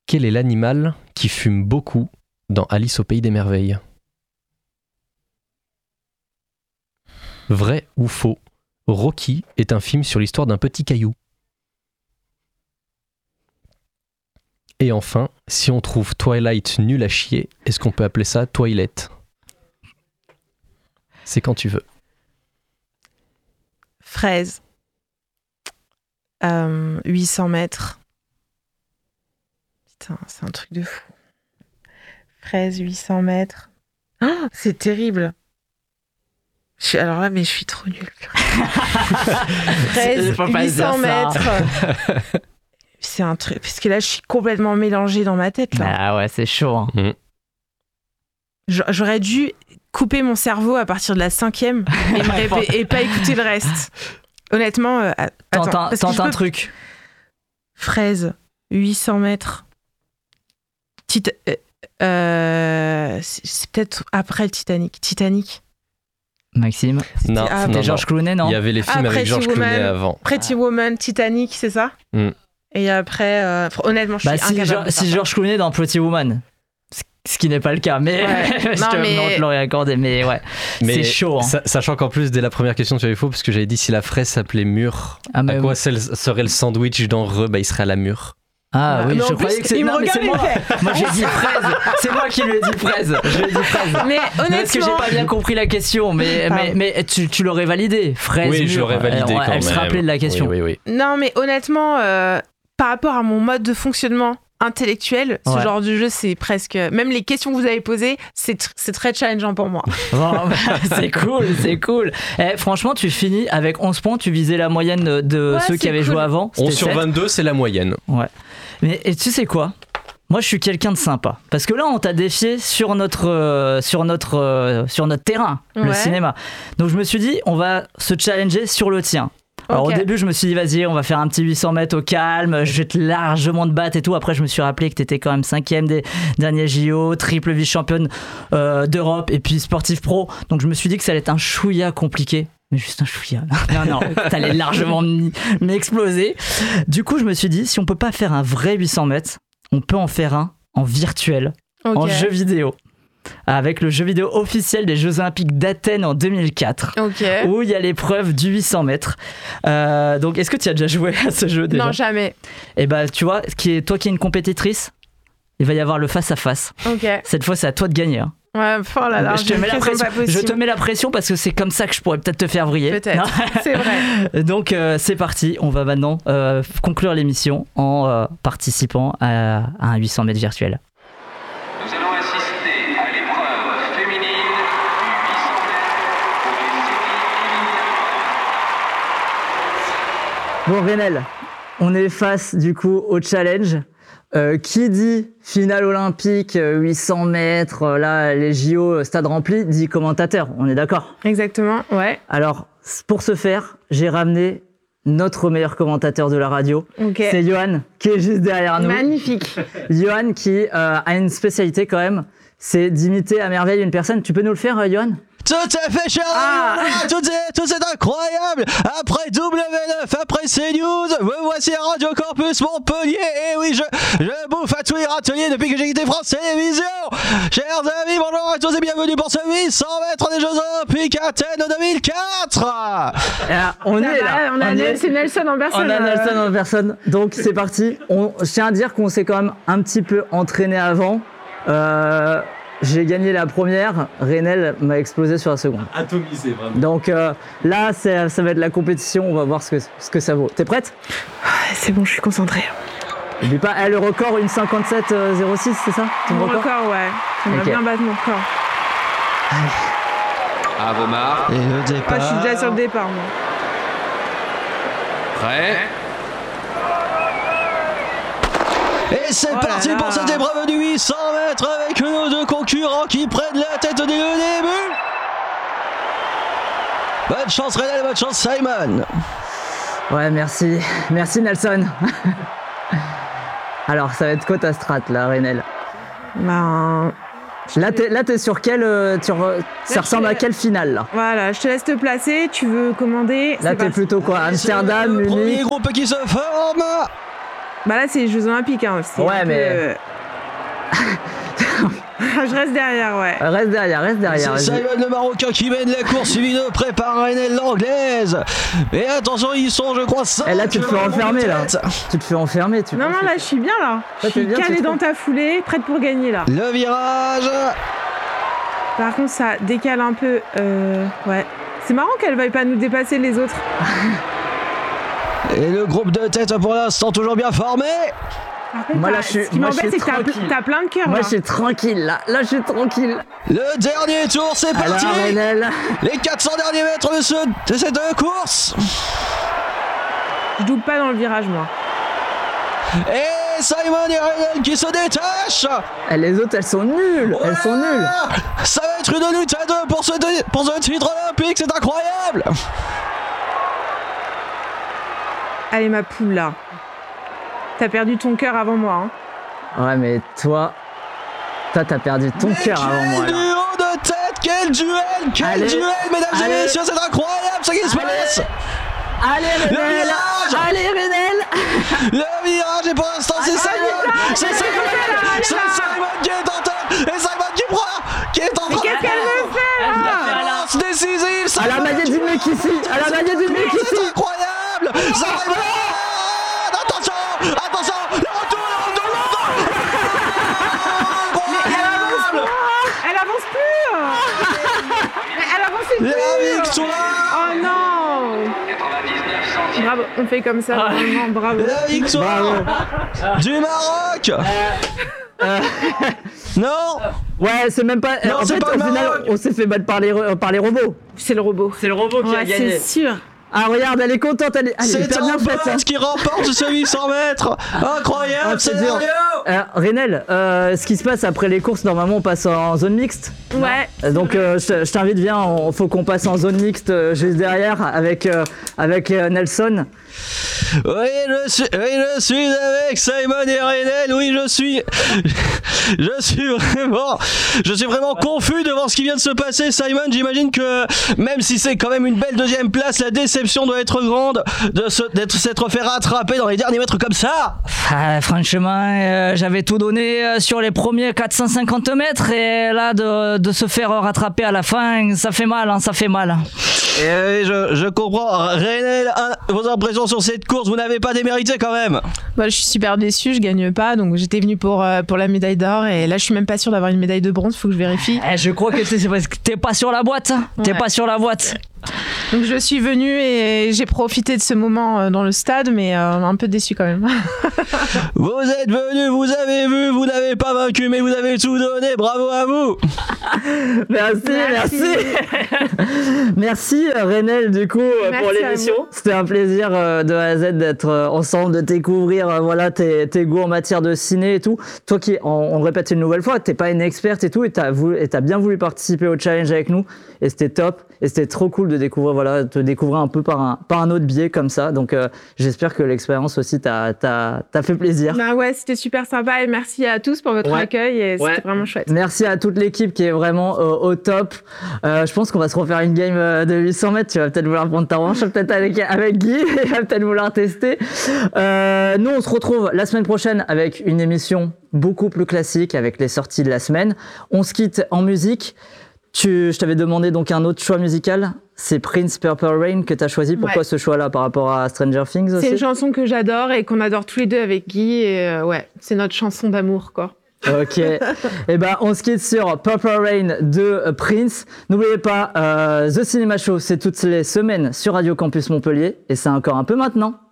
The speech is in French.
Quel est l'animal qui fume beaucoup dans Alice au Pays des Merveilles ? Vrai ou faux ? Rocky est un film sur l'histoire d'un petit caillou. Et enfin, si on trouve Twilight nul à chier, est-ce qu'on peut appeler ça Twilight ? C'est quand tu veux. Fraise. 800 mètres. Putain, c'est un truc de fou. Fraise, 800 mètres. Oh, c'est terrible. Alors là, mais je suis trop nulle. Fraise, 800 mètres. C'est un truc... Parce que là, je suis complètement mélangée dans ma tête. Là. Ah ouais, c'est chaud. Hein. J'aurais dû couper mon cerveau à partir de la 5e et pas écouter le reste. Honnêtement, tente un truc. Fraise, 800 mètres. C'est peut-être après le Titanic. Maxime, c'était George Clooney, non ? Il y avait les films avec George Clooney avant. Pretty Woman, Titanic, c'est ça ? Et après, honnêtement, je suis incapable. Si George Clooney dans Pretty Woman, ce qui n'est pas le cas, mais je te l'aurais accordé, mais ouais, c'est chaud. Hein. Sachant qu'en plus, dès la première question, tu avais faux, parce que j'avais dit si la fraise s'appelait mûre, à quoi serait le sandwich dans il serait à la mûre. Ah oui, je croyais que c'est... Non, mais c'est moi. Moi, j'ai dit fraise. C'est moi qui lui ai dit fraise. Je lui ai dit fraise. Mais honnêtement... Parce que j'ai pas bien compris la question, mais tu l'aurais validé. Fraise, oui, je l'aurais validé quand même. Elle se rappelait de la question. Oui. Non, mais honnêtement, par rapport à mon mode de fonctionnement intellectuel, ce genre de jeu, c'est presque... Même les questions que vous avez posées, c'est très challengeant pour moi. C'est cool. Franchement, tu finis avec 11 points. Tu visais la moyenne de ceux qui avaient joué avant. 11 sur 22, c'est la moyenne. Ouais. Mais et tu sais quoi ? Moi, je suis quelqu'un de sympa. Parce que là, on t'a défié sur notre terrain, le cinéma. Donc, je me suis dit, on va se challenger sur le tien. Alors au début, je me suis dit, vas-y, on va faire un petit 800 mètres au calme, je vais te largement te battre et tout. Après, je me suis rappelé que t'étais quand même 5e des derniers JO, triple vice-championne d'Europe et puis sportif pro. Donc je me suis dit que ça allait être un chouïa compliqué. Mais juste un chouïa. Non, t'allais largement m'exploser. Du coup, je me suis dit, si on peut pas faire un vrai 800 mètres, on peut en faire un en virtuel, en jeu vidéo. Avec le jeu vidéo officiel des Jeux Olympiques d'Athènes en 2004, où il y a l'épreuve du 800 mètres. Donc, est-ce que tu as déjà joué à ce jeu déjà ? Non, jamais. Et bah, tu vois, toi qui es une compétitrice, il va y avoir le face-à-face. Cette fois, c'est à toi de gagner. Hein. Ouais, oh là là, je te mets la pression parce que c'est comme ça que je pourrais peut-être te faire briller. Peut-être, c'est vrai. Donc c'est parti, on va maintenant conclure l'émission en participant à un 800 mètres virtuel. Nous allons assister à l'épreuve féminine du 800 mètres pour les séries éliminatoires. Bon Rénel, on est face du coup au challenge. Qui dit finale olympique, 800 mètres, là les JO, stade rempli, dit commentateur, on est d'accord ? Exactement, ouais. Alors, pour ce faire, j'ai ramené notre meilleur commentateur de la radio. C'est Johan, qui est juste derrière nous. Magnifique. Johan qui a une spécialité quand même, c'est d'imiter à merveille une personne. Tu peux nous le faire, Johan ? Tout à fait, cher tout c'est incroyable. Après W9, après CNews, me voici à Radio Campus Montpellier. Et oui, je bouffe à tous les râteliers depuis que j'ai quitté France Télévisions. Chers amis, bonjour à tous et bienvenue pour ce 800 mètres des Jeux Olympiques Athènes 2004. On est là. C'est Nelson en personne. On a Nelson en personne. Donc c'est parti. Je tiens à dire qu'on s'est quand même un petit peu entraîné avant. J'ai gagné la première, Rénel m'a explosé sur la seconde. Atomisé, vraiment. Donc là, ça va être la compétition, on va voir ce que ça vaut. T'es prête ? C'est bon, je suis concentrée. N'oublie pas, le record, une 57,06, c'est ça ? Mon record, ouais. On va bien battre mon record. À vos marques. Et le départ. Je suis déjà sur le départ, moi. Prêt ? Et c'est parti pour cette épreuve du 800 mètres avec nos deux concurrents qui prennent la tête dès le début. Bonne chance Rénel, bonne chance Simon. Ouais, merci Nelson. Alors, ça va être quoi ta strat là, Rénel ? Là, t'es sur quelle... ça ressemble à quelle finale là ? Voilà, je te laisse te placer, tu veux commander. Là, t'es plutôt quoi ? Amsterdam, Munich. Premier groupe qui se forme. Bah là, c'est les Jeux Olympiques. Hein. Ouais, mais. Je reste derrière, ouais. Reste derrière. C'est Simon le Marocain qui mène la course, suivi de près par Renel l'Anglaise. Et attention, ils sont, je crois, 5. Et là, tu te fais enfermer, là. Tu te fais enfermer, tu Non, là, je suis bien, là. Je suis calée dans ta foulée, prête pour gagner, là. Le virage. Par contre, ça décale un peu. Ouais. C'est marrant qu'elle veuille pas nous dépasser les autres. Et le groupe de tête, pour l'instant, toujours bien formé. Contre, moi, là, ce qui m'embête, c'est que t'as plein de cœur. Moi, je suis tranquille, là. Là, je suis tranquille. Le dernier tour, c'est parti. Les 400 derniers mètres de cette course. Je double pas dans le virage, moi. Et Simon et Renel qui se détachent. Et les autres, elles sont nulles. Voilà. Elles sont nulles. Ça va être une lutte à deux pour ce titre olympique. C'est incroyable. Allez, ma poule, là. T'as perdu ton cœur avant moi. Hein. Ouais, mais toi, t'as perdu ton cœur avant moi. Quel duo de tête, quel duel, mesdames et messieurs, c'est incroyable ce qui se passe. Allez, Renel. Le virage, et pour l'instant, c'est Simon. C'est Simon qui est en tête. Et Simon qui est en train. Qu'est-ce qu'elle me fait, là? C'est décisif. À la manière du mec ici. C'est incroyable. Ça arrive. Attention, le retour. Elle avance plus. Mais elle avance plus. La victoire. Oh non. Bravo, on fait comme ça, vraiment, bravo. La victoire du Maroc. Non. Ouais, c'est même pas. Non, en c'est fait, pas au final, on s'est fait battre par les robots. C'est le robot. C'est le robot qui a gagné. C'est sûr. Ah regarde, elle est contente, elle est hyper bien faite. C'est qui remporte ce 800 mètres. Incroyable, c'est dur. Renel, ce qui se passe après les courses, normalement on passe en zone mixte. Ouais. Donc je t'invite, viens, faut qu'on passe en zone mixte juste derrière avec Nelson. Oui, je suis avec Simon et Renel. Oui, je suis vraiment confus devant ce qui vient de se passer. Simon, j'imagine que même si c'est quand même une belle deuxième place, la déception doit être grande s'être fait rattraper dans les derniers mètres comme ça. Franchement, j'avais tout donné sur les premiers 450 mètres et là de se faire rattraper à la fin, ça fait mal, ça fait mal. Et je comprends. Renel, vos impressions sur cette course, vous n'avez pas démérité quand même. Bah, je suis super déçue, je gagne pas, donc j'étais venue pour la médaille d'or et là je suis même pas sûre d'avoir une médaille de bronze, faut que je vérifie. Je crois que c'est parce que t'es pas sur la boîte. T'es pas sur la boîte. Donc je suis venue et j'ai profité de ce moment dans le stade, mais un peu déçue quand même. Vous êtes venus, vous avez vu, vous n'avez pas vaincu, mais vous avez tout donné, bravo à vous. Merci. Merci Renel du coup pour l'émission. C'était un plaisir de A à Z d'être ensemble, de découvrir tes goûts en matière de ciné et tout. Toi qui, on le répète une nouvelle fois, t'es pas une experte et tout, et t'as bien voulu participer au challenge avec nous et c'était top. Et c'était trop cool de te découvrir un peu par un autre biais comme ça. Donc j'espère que l'expérience aussi t'a fait plaisir. Bah ouais, c'était super sympa et merci à tous pour votre accueil et c'était vraiment chouette. Merci à toute l'équipe qui est vraiment au top. Je pense qu'on va se refaire une game de 800 mètres. Tu vas peut-être vouloir prendre ta revanche peut-être avec Guy. Il va peut-être vouloir tester. Nous, on se retrouve la semaine prochaine avec une émission beaucoup plus classique avec les sorties de la semaine. On se quitte en musique. Je t'avais demandé donc un autre choix musical, c'est Prince Purple Rain que tu as choisi. Pourquoi ce choix-là par rapport à Stranger Things aussi? C'est une chanson que j'adore et qu'on adore tous les deux avec Guy et c'est notre chanson d'amour quoi. Ok, et on se quitte sur Purple Rain de Prince. N'oubliez pas, The Cinema Show, c'est toutes les semaines sur Radio Campus Montpellier et c'est encore un peu maintenant.